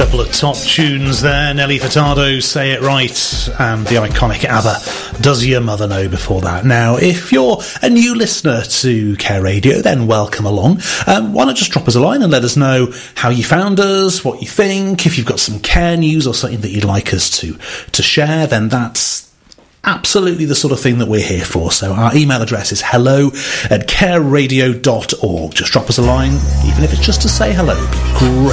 couple of top tunes there. Nelly Furtado, Say It Right, and the iconic ABBA, Does Your Mother Know, before that. Now, if you're a new listener to Care Radio, then welcome along. Why not just drop us a line and let us know how you found us, what you think. If you've got some care news or something that you'd like us to share, then that's absolutely the sort of thing that we're here for. So our email address is hello@careradio.org. Just drop us a line, even if it's just to say hello. It'd be great.